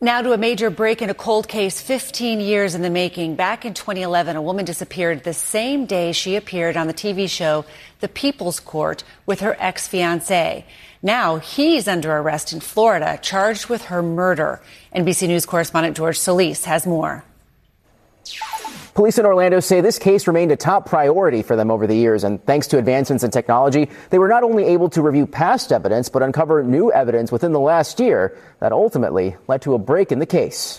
Now to a major break in a cold case 15 years in the making. Back in 2011, a woman disappeared the same day she appeared on the TV show The People's Court with her ex-fiancé. Now he's under arrest in Florida, charged with her murder. NBC News correspondent George Solis has more. Police in Orlando say this case remained a top priority for them over the years, and thanks to advancements in technology, they were not only able to review past evidence, but uncover new evidence within the last year that ultimately led to a break in the case.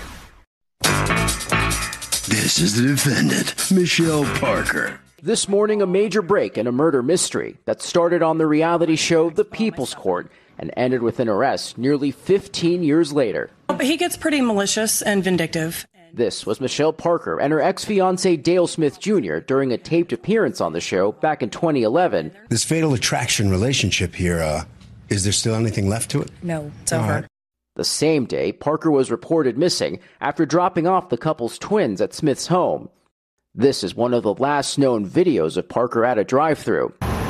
This is the defendant, Michelle Parker. This morning, a major break in a murder mystery that started on the reality show The People's Court and ended with an arrest nearly 15 years later. But he gets pretty malicious and vindictive. This was Michelle Parker and her ex-fiancé Dale Smith Jr. during a taped appearance on the show back in 2011. This fatal attraction relationship here, is there still anything left to it? No, it's over. The same day, Parker was reported missing after dropping off the couple's twins at Smith's home. This is one of the last known videos of Parker at a drive-thru.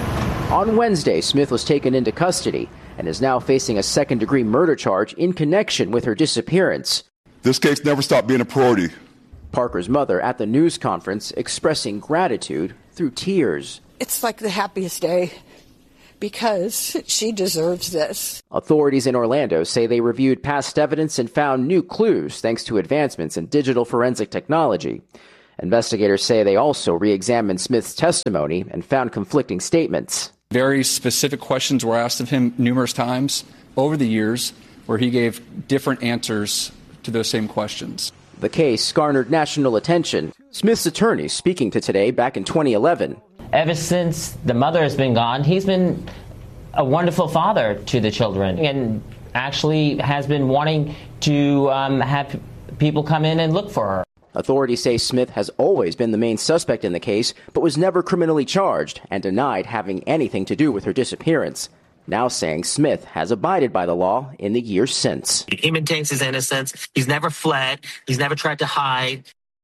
On Wednesday, Smith was taken into custody and is now facing a second-degree murder charge in connection with her disappearance. This case never stopped being a priority. Parker's mother at the news conference expressing gratitude through tears. It's like the happiest day because she deserves this. Authorities in Orlando say they reviewed past evidence and found new clues thanks to advancements in digital forensic technology. Investigators say they also re-examined Smith's testimony and found conflicting statements. Very specific questions were asked of him numerous times over the years where he gave different answers to those same questions. The case garnered national attention. Smith's attorney speaking to Today back in 2011. Ever since the mother has been gone, he's been a wonderful father to the children and actually has been wanting to have people come in and look for her. Authorities say Smith has always been the main suspect in the case, but was never criminally charged and denied having anything to do with her disappearance. Now saying Smith has abided by the law in the years since. He maintains his innocence. He's never fled. He's never tried to hide.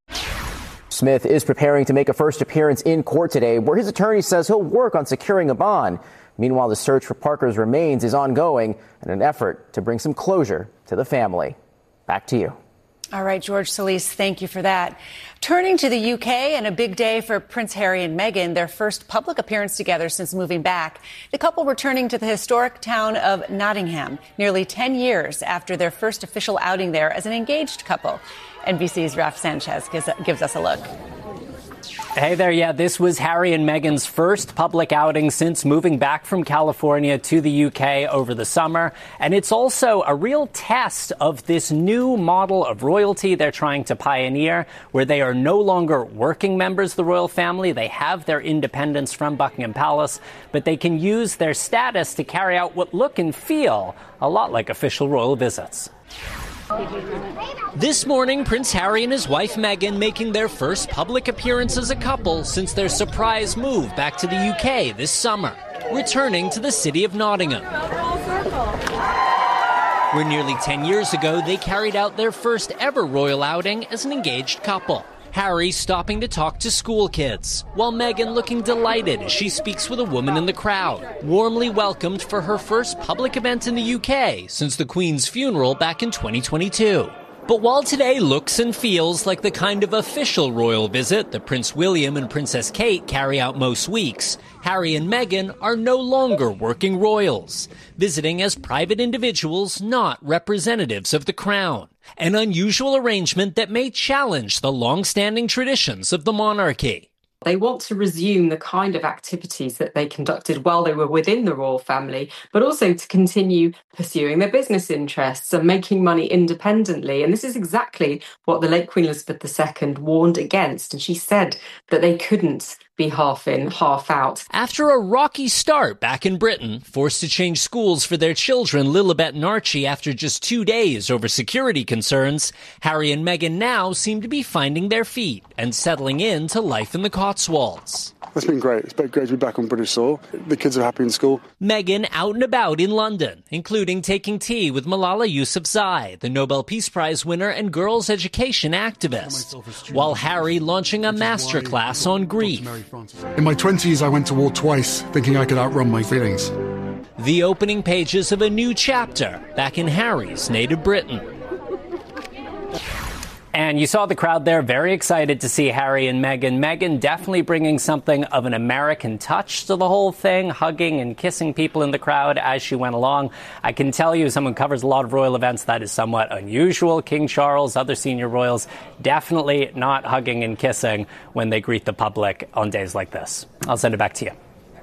Smith is preparing to make a first appearance in court today, where his attorney says he'll work on securing a bond. Meanwhile, the search for Parker's remains is ongoing in an effort to bring some closure to the family. Back to you. All right, George Solis, thank you for that. Turning to the UK, and a big day for Prince Harry and Meghan, their first public appearance together since moving back. The couple returning to the historic town of Nottingham, nearly 10 years after their first official outing there as an engaged couple. NBC's Raf Sanchez gives us a look. Hey there. Yeah, this was Harry and Meghan's first public outing since moving back from California to the UK over the summer. And it's also a real test of this new model of royalty they're trying to pioneer, where they are no longer working members of the royal family. They have their independence from Buckingham Palace, but they can use their status to carry out what look and feel a lot like official royal visits. This morning, Prince Harry and his wife Meghan making their first public appearance as a couple since their surprise move back to the UK this summer, returning to the city of Nottingham, where nearly 10 years ago they carried out their first ever royal outing as an engaged couple. Harry stopping to talk to school kids, while Meghan looking delighted as she speaks with a woman in the crowd, warmly welcomed for her first public event in the UK since the Queen's funeral back in 2022. But while today looks and feels like the kind of official royal visit that Prince William and Princess Kate carry out most weeks, Harry and Meghan are no longer working royals, visiting as private individuals, not representatives of the crown. An unusual arrangement that may challenge the long-standing traditions of the monarchy. They want to resume the kind of activities that they conducted while they were within the royal family, but also to continue pursuing their business interests and making money independently. And this is exactly what the late Queen Elizabeth II warned against. And she said that they couldn't be half in, half out. After a rocky start back in Britain, forced to change schools for their children Lilibet and Archie after just 2 days over security concerns, Harry and Meghan now seem to be finding their feet and settling into life in the Cotswolds. It's been great. It's been great to be back on British soil. The kids are happy in school. Meghan out and about in London, including taking tea with Malala Yousafzai, the Nobel Peace Prize winner and girls' education activist, while Harry launching a masterclass on grief. In my 20s, I went to war twice, thinking I could outrun my feelings. The opening pages of a new chapter back in Harry's native Britain. And you saw the crowd there very excited to see Harry and Meghan. Meghan definitely bringing something of an American touch to the whole thing, hugging and kissing people in the crowd as she went along. I can tell you, someone covers a lot of royal events, that is somewhat unusual. King Charles, other senior royals, definitely not hugging and kissing when they greet the public on days like this. I'll send it back to you.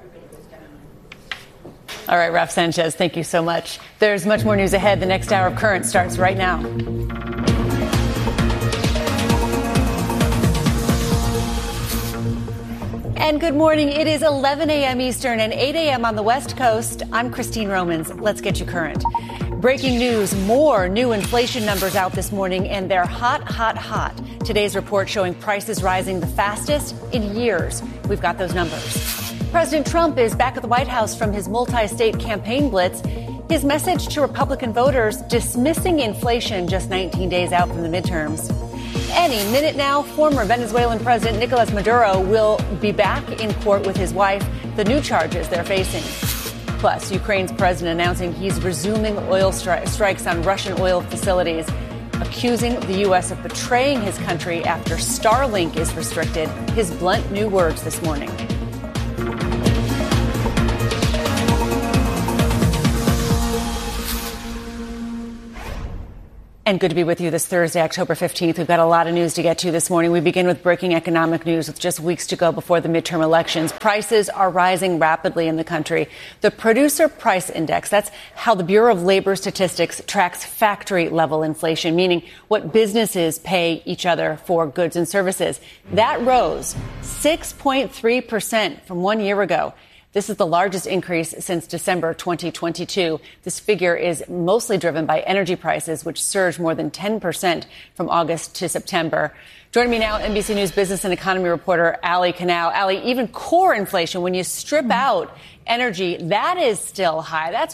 All right, Raf Sanchez, thank you so much. There's much more news ahead. The next hour of Current starts right now. And good morning. It is 11 a.m. Eastern and 8 a.m. on the West Coast. I'm Christine Romans. Let's get you current. Breaking news, more new inflation numbers out this morning, and they're hot, hot, hot. Today's report showing prices rising the fastest in years. We've got those numbers. President Trump is back at the White House from his multi-state campaign blitz. His message to Republican voters, dismissing inflation just 19 days out from the midterms. Any minute now, former Venezuelan President Nicolas Maduro will be back in court with his wife, the new charges they're facing. Plus, Ukraine's president announcing he's resuming oil strikes on Russian oil facilities, accusing the U.S. of betraying his country after Starlink is restricted. His blunt new words this morning. And good to be with you this Thursday, October 15th. We've got a lot of news to get to this morning. We begin with breaking economic news with just weeks to go before the midterm elections. Prices are rising rapidly in the country. The Producer Price Index, that's how the Bureau of Labor Statistics tracks factory level inflation, meaning what businesses pay each other for goods and services. That rose 6.3% from 1 year ago. This is the largest increase since December 2022. This figure is mostly driven by energy prices, which surged more than 10% from August to September. Joining me now, NBC News business and economy reporter Ali Kanal. Ali, even core inflation, when you strip out energy, that is still high. That's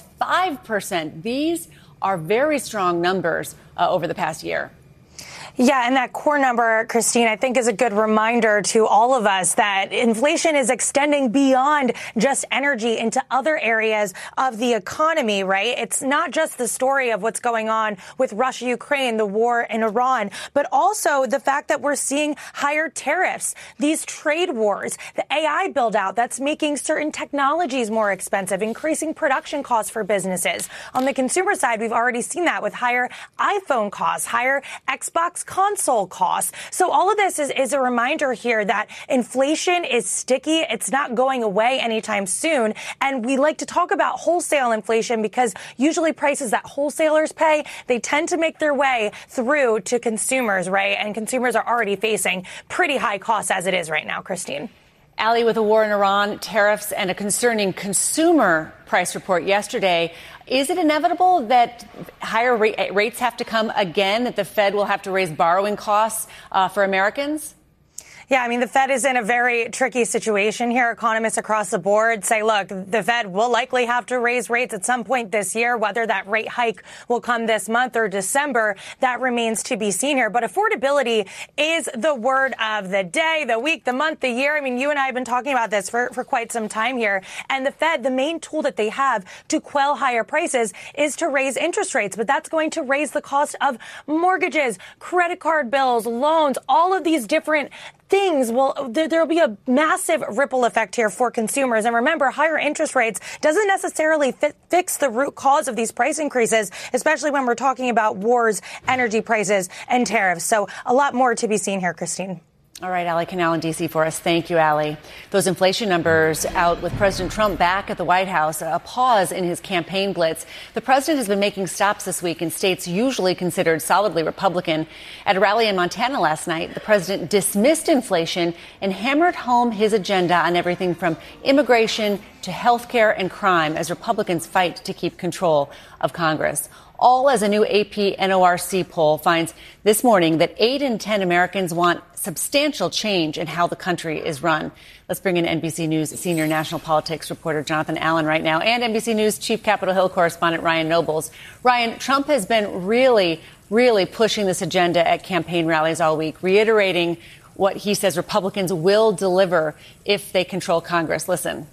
5%. These are very strong numbers over the past year. Yeah, and that core number, Christine, I think is a good reminder to all of us that inflation is extending beyond just energy into other areas of the economy, right? It's not just the story of what's going on with Russia, Ukraine, the war in Iran, but also the fact that we're seeing higher tariffs, these trade wars, the AI build out that's making certain technologies more expensive, increasing production costs for businesses. On the consumer side, we've already seen that with higher iPhone costs, higher Xbox console costs. So all of this is a reminder here that inflation is sticky. It's not going away anytime soon. And we like to talk about wholesale inflation because usually prices that wholesalers pay, they tend to make their way through to consumers, right? And consumers are already facing pretty high costs as it is right now, Christine. Ali, with the war in Iran, tariffs, and a concerning consumer price report yesterday, is it inevitable that higher rates have to come again, that the Fed will have to raise borrowing costs for Americans? Yeah, I mean, the Fed is in a very tricky situation here. Economists across the board say, look, the Fed will likely have to raise rates at some point this year. Whether that rate hike will come this month or December, that remains to be seen here. But affordability is the word of the day, the week, the month, the year. I mean, you and I have been talking about this for quite some time here. And the Fed, the main tool that they have to quell higher prices is to raise interest rates. But that's going to raise the cost of mortgages, credit card bills, loans, all of these different things. Well, there'll be a massive ripple effect here for consumers. And remember, higher interest rates doesn't necessarily fix the root cause of these price increases, especially when we're talking about wars, energy prices, and tariffs. So a lot more to be seen here, Christine. All right, Ali Kanal in D.C. for us. Thank you, Ali. Those inflation numbers out with President Trump back at the White House, a pause in his campaign blitz. The president has been making stops this week in states usually considered solidly Republican. At a rally in Montana last night, the president dismissed inflation and hammered home his agenda on everything from immigration to health care and crime as Republicans fight to keep control of Congress. All as a new AP NORC poll finds this morning that 8 in 10 Americans want substantial change in how the country is run. Let's bring in NBC News senior national politics reporter Jonathan Allen right now and NBC News chief Capitol Hill correspondent Ryan Nobles. Ryan, Trump has been really pushing this agenda at campaign rallies all week, reiterating what he says Republicans will deliver if they control Congress. Listen.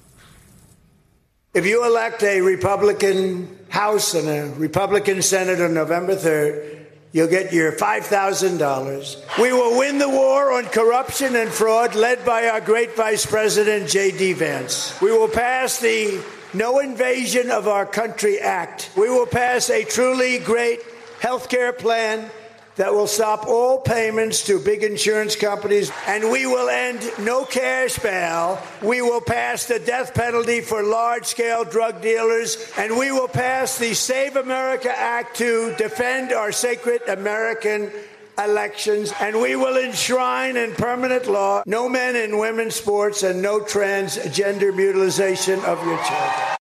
If you elect a Republican House and a Republican Senate on November 3rd, You'll get your $5,000. We will win the war on corruption and fraud led by our great Vice President, J.D. Vance. We will pass the No Invasion of Our Country Act. We will pass a truly great health care plan that will stop all payments to big insurance companies, and we will end no cash bail. We will pass the death penalty for large-scale drug dealers, and we will pass the Save America Act to defend our sacred American elections, and we will enshrine in permanent law no men and women's sports and no transgender mutilization of your children.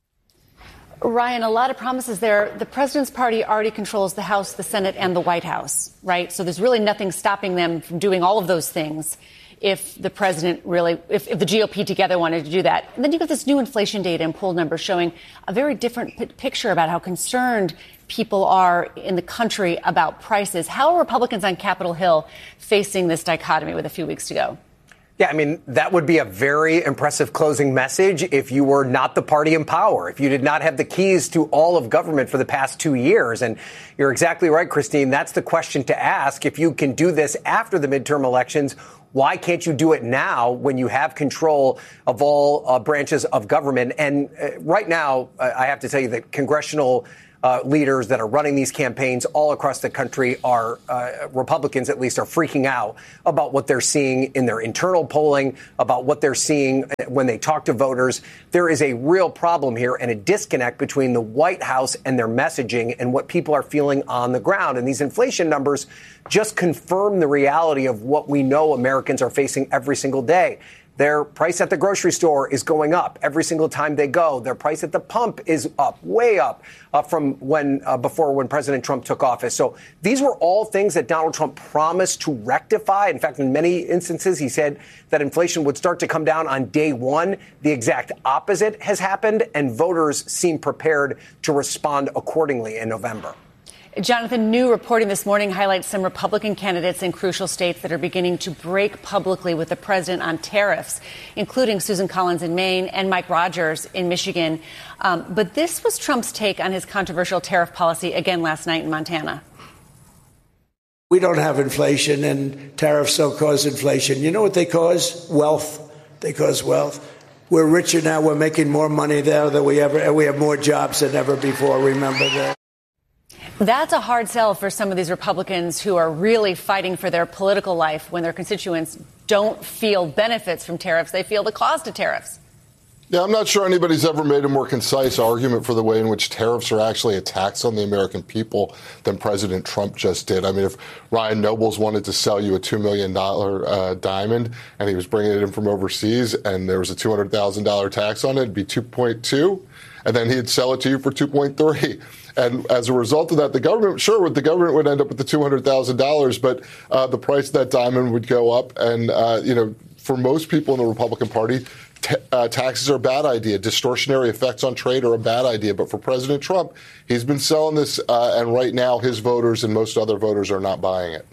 Ryan, a lot of promises there. The president's party already controls the House, the Senate, and the White House, right? So there's really nothing stopping them from doing all of those things if the president really, if the GOP together wanted to do that. And then you got this new inflation data and poll numbers showing a very different picture about how concerned people are in the country about prices. How are Republicans on Capitol Hill facing this dichotomy with a few weeks to go? Yeah, I mean, that would be a very impressive closing message if you were not the party in power, if you did not have the keys to all of government for the past 2 years. And you're exactly right, Christine. That's the question to ask. If you can do this after the midterm elections, why can't you do it now when you have control of all branches of government? And right now, I have to tell you that congressional leaders that are running these campaigns all across the country are Republicans, at least, are freaking out about what they're seeing in their internal polling, about what they're seeing when they talk to voters. There is a real problem here and a disconnect between the White House and their messaging and what people are feeling on the ground. And these inflation numbers just confirm the reality of what we know Americans are facing every single day. Their price at the grocery store is going up every single time they go. Their price at the pump is up, way up from when before when President Trump took office. So these were all things that Donald Trump promised to rectify. In fact, in many instances, he said that inflation would start to come down on day one. The exact opposite has happened, and voters seem prepared to respond accordingly in November. Jonathan, new reporting this morning highlights some Republican candidates in crucial states that are beginning to break publicly with the president on tariffs, including Susan Collins in Maine and Mike Rogers in Michigan. But this was Trump's take on his controversial tariff policy again last night in Montana. We don't have inflation, and tariffs don't cause inflation. You know what they cause? Wealth. They cause wealth. We're richer now. We're making more money there than we have more jobs than ever before. Remember that. That's a hard sell for some of these Republicans who are really fighting for their political life when their constituents don't feel benefits from tariffs. They feel the cost of tariffs. Yeah, I'm not sure anybody's ever made a more concise argument for the way in which tariffs are actually a tax on the American people than President Trump just did. I mean, if Ryan Nobles wanted to sell you a $2 million diamond and he was bringing it in from overseas and there was a $200,000 tax on it, it'd be 2.2, and then he'd sell it to you for 2.3. And as a result of that, the government would end up with the $200,000, but the price of that diamond would go up. And, for most people in the Republican Party, taxes are a bad idea. Distortionary effects on trade are a bad idea. But for President Trump, he's been selling this, and right now his voters and most other voters are not buying it.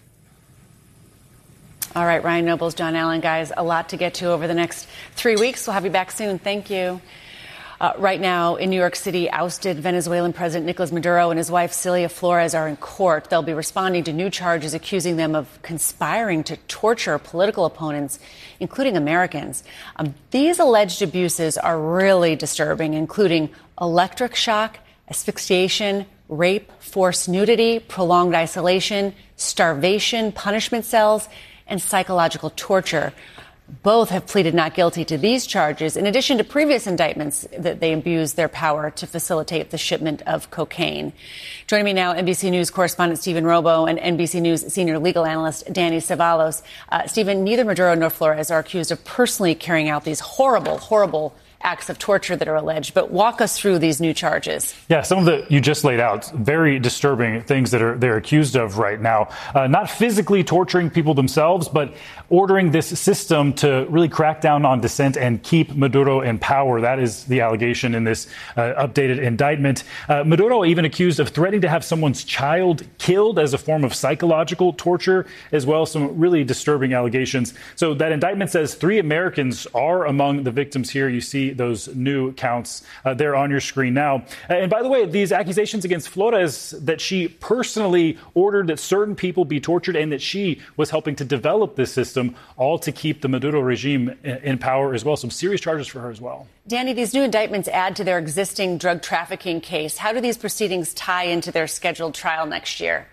All right, Ryan Nobles, John Allen, guys, a lot to get to over the next 3 weeks. We'll have you back soon. Thank you. Right now in New York City, ousted Venezuelan President Nicolas Maduro and his wife Cilia Flores are in court. They'll be responding to new charges accusing them of conspiring to torture political opponents, including Americans. These alleged abuses are really disturbing, including electric shock, asphyxiation, rape, forced nudity, prolonged isolation, starvation, punishment cells, and psychological torture. Both have pleaded not guilty to these charges, in addition to previous indictments that they abused their power to facilitate the shipment of cocaine. Joining me now, NBC News correspondent Stephen Robo and NBC News senior legal analyst Danny Cevallos. Stephen, neither Maduro nor Flores are accused of personally carrying out these horrible, horrible acts of torture that are alleged, but walk us through these new charges. Yeah, some of the you just laid out, very disturbing things that they're accused of right now. Not physically torturing people themselves, but ordering this system to really crack down on dissent and keep Maduro in power. That is the allegation in this updated indictment. Maduro even accused of threatening to have someone's child killed as a form of psychological torture, as well as some really disturbing allegations. So that indictment says 3 Americans are among the victims here. You see those new counts there on your screen now. And by the way, these accusations against Flores that she personally ordered that certain people be tortured and that she was helping to develop this system, all to keep the Maduro regime in power as well. Some serious charges for her as well. Danny, these new indictments add to their existing drug trafficking case. How do these proceedings tie into their scheduled trial next year?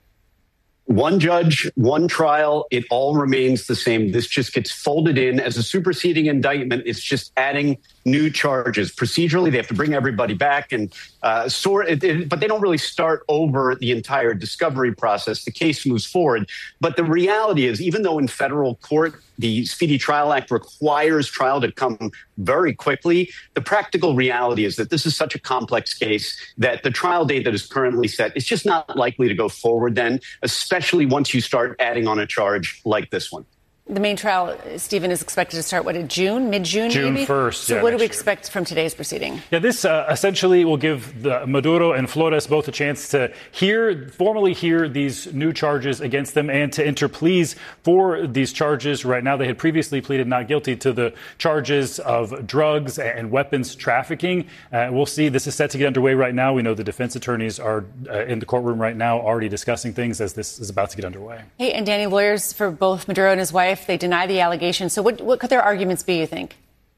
One judge, one trial, it all remains the same. This just gets folded in as a superseding indictment. It's just adding new charges. Procedurally, they have to bring everybody back and sort it, but they don't really start over the entire discovery process. The case moves forward. But the reality is, even though in federal court, the Speedy Trial Act requires trial to come very quickly, the practical reality is that this is such a complex case that the trial date that is currently set is just not likely to go forward then, especially once you start adding on a charge like this one. The main trial, Stephen, is expected to start, what, in June, mid-June, maybe? June 1st. So what do we expect from today's proceeding? Yeah, this essentially will give the Maduro and Flores both a chance to formally hear these new charges against them and to enter pleas for these charges. Right now, they had previously pleaded not guilty to the charges of drugs and weapons trafficking. We'll see. This is set to get underway right now. We know the defense attorneys are in the courtroom right now already discussing things as this is about to get underway. Hey, and Danny, lawyers for both Maduro and his wife, they deny the allegations. So what could their arguments be, you think?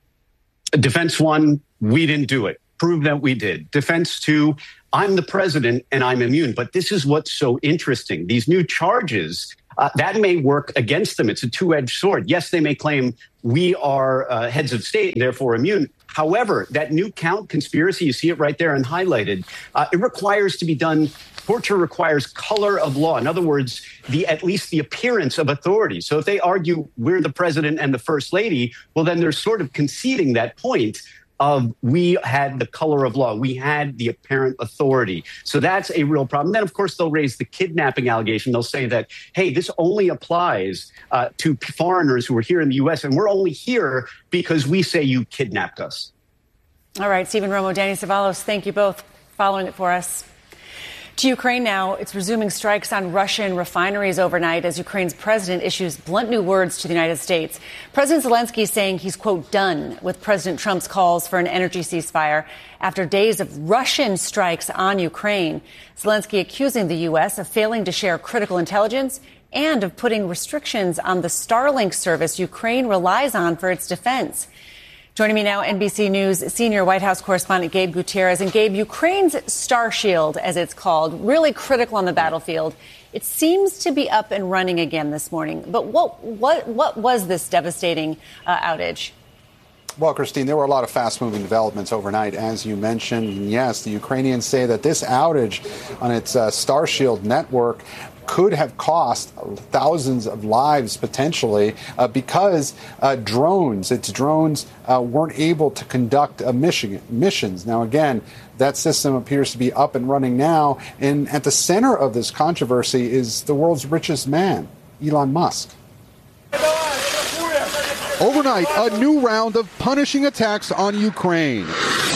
Defense 1, we didn't do it. Prove that we did. Defense 2, I'm the president and I'm immune. But this is what's so interesting. These new charges, that may work against them. It's a two-edged sword. Yes, they may claim we are heads of state and therefore immune. However, that new count conspiracy, you see it right there and highlighted, it requires to be done. Torture requires color of law. In other words, at least the appearance of authority. So if they argue we're the president and the first lady, well, then they're sort of conceding that point of we had the color of law. We had the apparent authority. So that's a real problem. Then, of course, they'll raise the kidnapping allegation. They'll say that, hey, this only applies to foreigners who are here in the U.S., and we're only here because we say you kidnapped us. All right, Stephen Romo, Danny Cevallos, thank you both for following it for us. To Ukraine now, it's resuming strikes on Russian refineries overnight as Ukraine's president issues blunt new words to the United States. President Zelensky is saying he's, quote, done with President Trump's calls for an energy ceasefire after days of Russian strikes on Ukraine. Zelensky accusing the U.S. of failing to share critical intelligence and of putting restrictions on the Starlink service Ukraine relies on for its defense. Joining me now, NBC News senior White House correspondent Gabe Gutierrez. And Gabe, Ukraine's Star Shield, as it's called, really critical on the battlefield. It seems to be up and running again this morning. But what was this devastating outage? Well, Christine, there were a lot of fast-moving developments overnight, as you mentioned. And yes, the Ukrainians say that this outage on its Star Shield network could have cost thousands of lives potentially because its drones weren't able to conduct missions. Now, again, that system appears to be up and running now. And at the center of this controversy is the world's richest man, Elon Musk. Overnight, a new round of punishing attacks on Ukraine,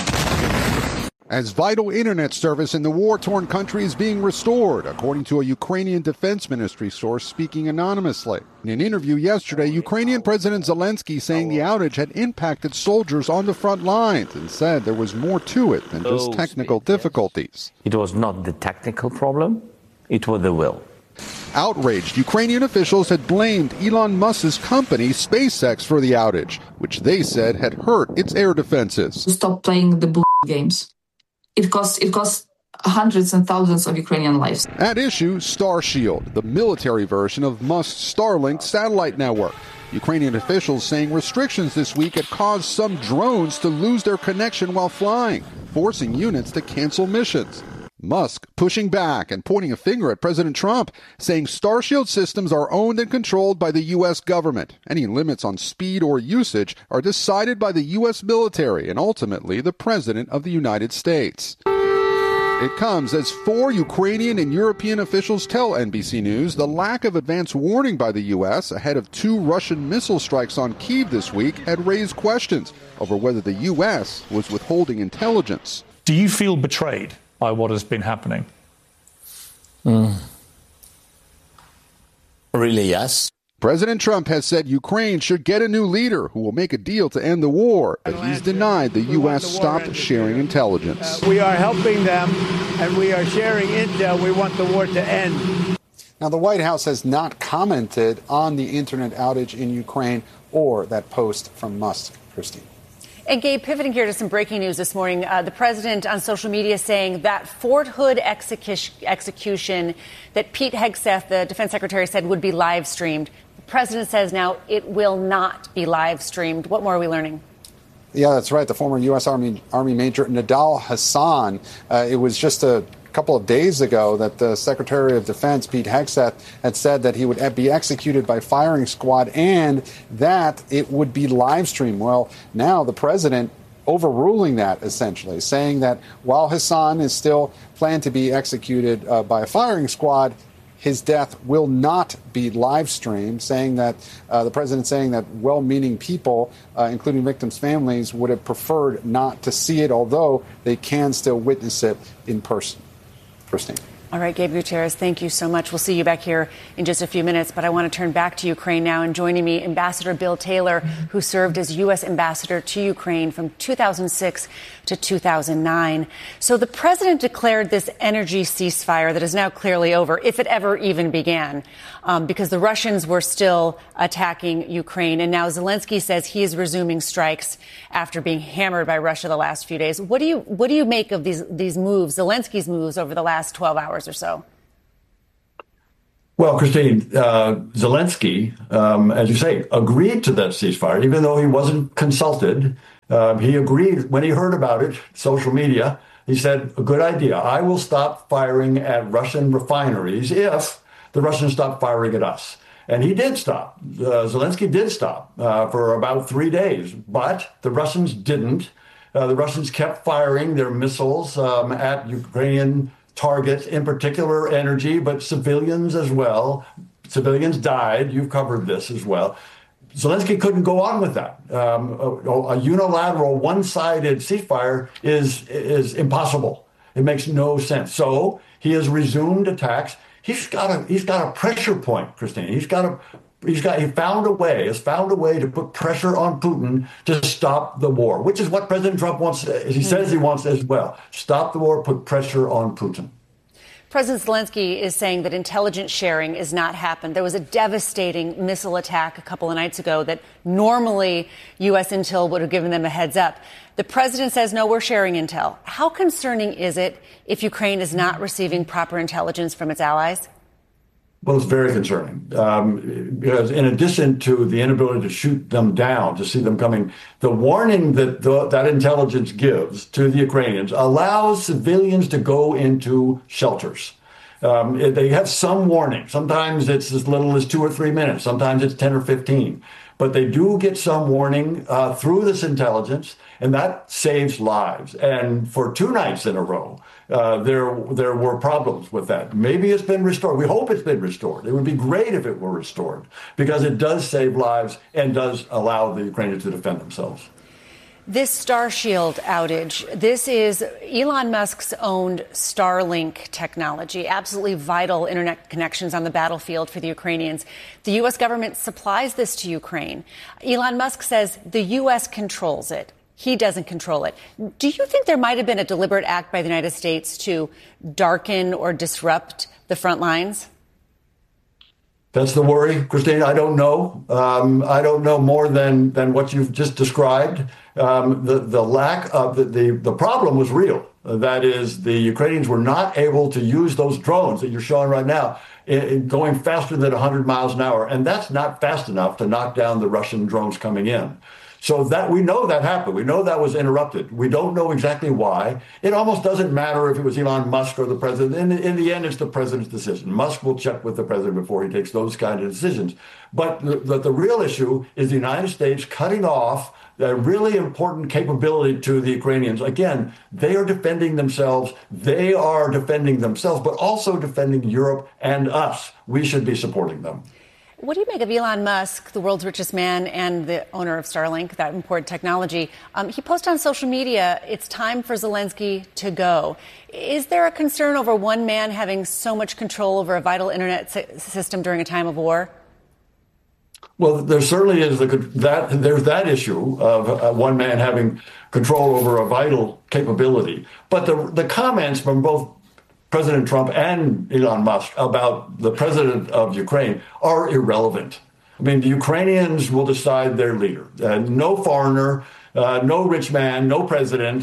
as vital internet service in the war-torn country is being restored, according to a Ukrainian Defense Ministry source speaking anonymously. In an interview yesterday, Ukrainian President Zelensky saying the outage had impacted soldiers on the front lines and said there was more to it than just technical difficulties. It was not the technical problem, it was the will. Outraged Ukrainian officials had blamed Elon Musk's company, SpaceX, for the outage, which they said had hurt its air defenses. Stop playing the games. It cost hundreds and thousands of Ukrainian lives. At issue, Star Shield, the military version of Musk's Starlink satellite network. Ukrainian officials saying restrictions this week had caused some drones to lose their connection while flying, forcing units to cancel missions. Musk pushing back and pointing a finger at President Trump, saying Starshield systems are owned and controlled by the U.S. government. Any limits on speed or usage are decided by the U.S. military and ultimately the President of the United States. It comes as 4 Ukrainian and European officials tell NBC News the lack of advance warning by the U.S. ahead of 2 Russian missile strikes on Kyiv this week had raised questions over whether the U.S. was withholding intelligence. Do you feel betrayed by what has been happening? Really, yes. President Trump has said Ukraine should get a new leader who will make a deal to end the war, but he's denied the U.S. stopped sharing intelligence. We are helping them, and we are sharing intel. We want the war to end. Now, the White House has not commented on the internet outage in Ukraine or that post from Musk. Christine. And Gabe, pivoting here to some breaking news this morning, the president on social media saying that Fort Hood execution that Pete Hegseth, the defense secretary, said would be live streamed. The president says now it will not be live streamed. What more are we learning? Yeah, that's right. The former U.S. Army Major Nidal Hasan. It was just a couple of days ago that the Secretary of Defense, Pete Hegseth, had said that he would be executed by firing squad and that it would be live streamed. Well, now the president overruling that, essentially, saying that while Hassan is still planned to be executed by a firing squad, his death will not be live streamed, saying that the president saying that well-meaning people, including victims' families, would have preferred not to see it, although they can still witness it in person. Christine. All right, Gabe Gutierrez, thank you so much. We'll see you back here in just a few minutes, but I want to turn back to Ukraine now. And joining me, Ambassador Bill Taylor, who served as U.S. ambassador to Ukraine from 2006 to 2009. So the president declared this energy ceasefire that is now clearly over, if it ever even began, because the Russians were still attacking Ukraine. And now Zelensky says he is resuming strikes after being hammered by Russia the last few days. What do you make of these moves, Zelensky's moves over the last 12 hours or so? Well, Christine, Zelensky, as you say, agreed to that ceasefire, even though he wasn't consulted. He agreed when he heard about it, social media. He said, a good idea. I will stop firing at Russian refineries if the Russians stop firing at us. And he did stop. Zelensky did stop for about 3 days, but the Russians didn't. The Russians kept firing their missiles at Ukrainian targets, in particular energy, but civilians as well. Civilians died. You've covered this as well. Zelensky couldn't go on with that. A unilateral, one-sided ceasefire is impossible. It makes no sense. So he has resumed attacks. He's got a pressure point, Christine. He found a way to put pressure on Putin to stop the war, which is what President Trump wants. He says he wants as well. Stop the war, put pressure on Putin. President Zelensky is saying that intelligence sharing has not happened. There was a devastating missile attack a couple of nights ago that normally U.S. intel would have given them a heads up. The president says, no, we're sharing intel. How concerning is it if Ukraine is not receiving proper intelligence from its allies? Well, it's very concerning because in addition to the inability to shoot them down, to see them coming, the warning that that intelligence gives to the Ukrainians allows civilians to go into shelters. They have some warning. Sometimes it's as little as 2 or 3 minutes. Sometimes it's 10 or 15. But they do get some warning through this intelligence, and that saves lives. And for 2 nights in a row, there were problems with that. Maybe it's been restored. We hope it's been restored. It would be great if it were restored because it does save lives and does allow the Ukrainians to defend themselves. This Starshield outage, this is Elon Musk's owned Starlink technology, absolutely vital internet connections on the battlefield for the Ukrainians. The U.S. government supplies this to Ukraine. Elon Musk says the U.S. controls it. He doesn't control it. Do you think there might have been a deliberate act by the United States to darken or disrupt the front lines? That's the worry, Christine. I don't know. I don't know more than what you've just described. The lack of the problem was real. That is, the Ukrainians were not able to use those drones that you're showing right now going faster than 100 miles an hour. And that's not fast enough to knock down the Russian drones coming in. So that we know that happened. We know that was interrupted. We don't know exactly why. It almost doesn't matter if it was Elon Musk or the president. In the end, it's the president's decision. Musk will check with the president before he takes those kind of decisions. But the real issue is the United States cutting off a really important capability to the Ukrainians. Again, they are defending themselves. They are defending themselves, but also defending Europe and us. We should be supporting them. What do you make of Elon Musk, the world's richest man and the owner of Starlink, that important technology? He posted on social media, it's time for Zelensky to go. Is there a concern over one man having so much control over a vital internet system during a time of war? Well, there certainly is there's that issue of one man having control over a vital capability. But the comments from both President Trump and Elon Musk about the president of Ukraine are irrelevant. I mean, the Ukrainians will decide their leader. No foreigner, no rich man, no president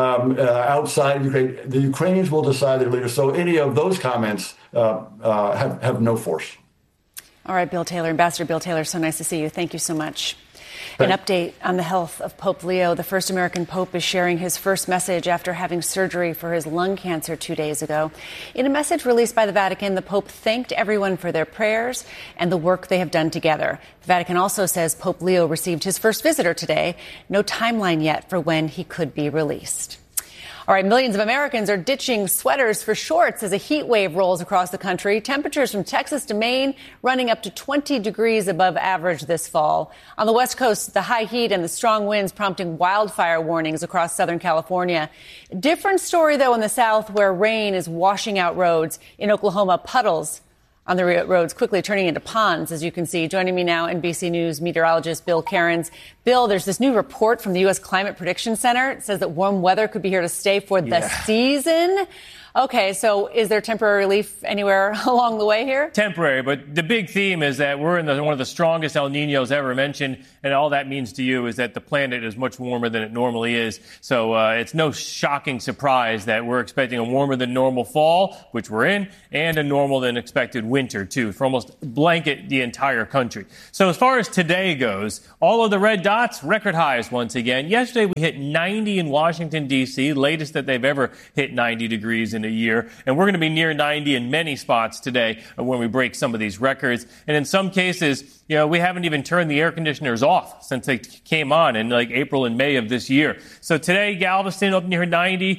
outside Ukraine. The Ukrainians will decide their leader. So any of those comments have no force. All right, Bill Taylor, Ambassador Bill Taylor, so nice to see you. Thank you so much. An update on the health of Pope Leo. The first American pope is sharing his first message after having surgery for his lung cancer 2 days ago. In a message released by the Vatican, the Pope thanked everyone for their prayers and the work they have done together. The Vatican also says Pope Leo received his first visitor today. No timeline yet for when he could be released. All right, millions of Americans are ditching sweaters for shorts as a heat wave rolls across the country. Temperatures from Texas to Maine running up to 20 degrees above average this fall. On the West Coast, the high heat and the strong winds prompting wildfire warnings across Southern California. Different story, though, in the South, where rain is washing out roads. In Oklahoma, puddles on the roads quickly turning into ponds, as you can see. Joining me now, NBC News meteorologist Bill Cairns. Bill, there's this new report from the U.S. Climate Prediction Center. It says that warm weather could be here to stay for the season. Okay, so is there temporary relief anywhere along the way here? Temporary, but the big theme is that we're in one of the strongest El Niños ever mentioned, and all that means to you is that the planet is much warmer than it normally is. So it's no shocking surprise that we're expecting a warmer than normal fall, which we're in, and a normal than expected winter, too, for almost blanket the entire country. So as far as today goes, all of the red dots, record highs once again. Yesterday we hit 90 in Washington, D.C., latest that they've ever hit 90 degrees in a year. And we're going to be near 90 in many spots today when we break some of these records. And in some cases, you know, we haven't even turned the air conditioners off since they came on in like April and May of this year. So today, Galveston up near 90,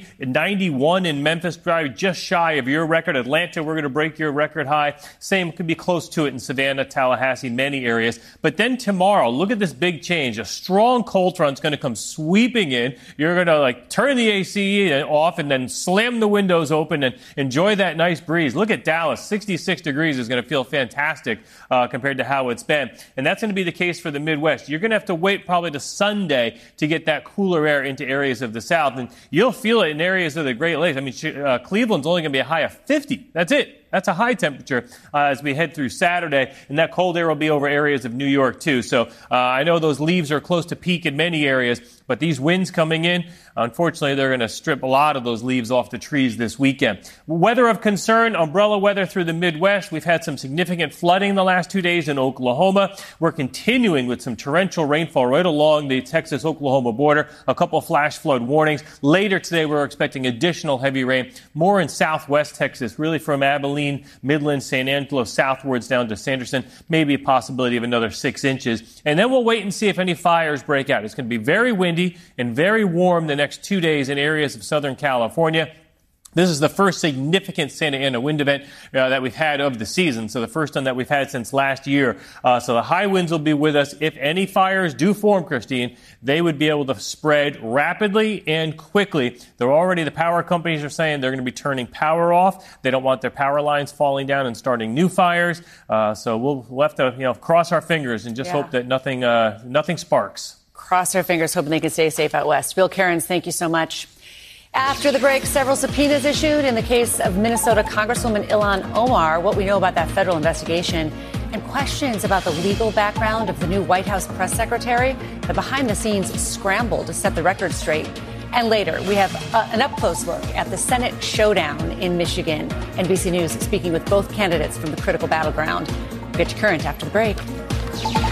91 in Memphis, probably just shy of your record. Atlanta, we're going to break your record high. Same could be close to it in Savannah, Tallahassee, many areas. But then tomorrow, look at this big change. A strong cold front's going to come sweeping in. You're going to like turn the AC off and then slam the windows open and enjoy that nice breeze. Look at Dallas. 66 degrees is going to feel fantastic compared to how it's been. And that's going to be the case for the Midwest. You're going to have to wait probably to Sunday to get that cooler air into areas of the South. And you'll feel it in areas of the Great Lakes. I mean, Cleveland's only going to be a high of 50. That's it. That's a high temperature as we head through Saturday, and that cold air will be over areas of New York, too. So I know those leaves are close to peak in many areas, but these winds coming in, unfortunately, they're going to strip a lot of those leaves off the trees this weekend. Weather of concern, umbrella weather through the Midwest. We've had some significant flooding the last 2 days in Oklahoma. We're continuing with some torrential rainfall right along the Texas-Oklahoma border. A couple flash flood warnings. Later today, we're expecting additional heavy rain, more in southwest Texas, really from Abilene, Midland, San Angelo, southwards down to Sanderson, maybe a possibility of another 6 inches. And then we'll wait and see if any fires break out. It's going to be very windy and very warm the next 2 days in areas of Southern California. This is the first significant Santa Ana wind event that we've had of the season, so the first one that we've had since last year. So the high winds will be with us. If any fires do form, Christine, they would be able to spread rapidly and quickly. The power companies are saying they're going to be turning power off. They don't want their power lines falling down and starting new fires. So we'll have to cross our fingers and just hope that nothing sparks. Cross our fingers, hoping they can stay safe out west. Bill Cairns, thank you so much. After the break, several subpoenas issued in the case of Minnesota Congresswoman Ilhan Omar, what we know about that federal investigation, and questions about the legal background of the new White House press secretary, the behind-the-scenes scramble to set the record straight. And later, we have an up-close look at the Senate showdown in Michigan. NBC News speaking with both candidates from the critical battleground. We'll get to current after the break.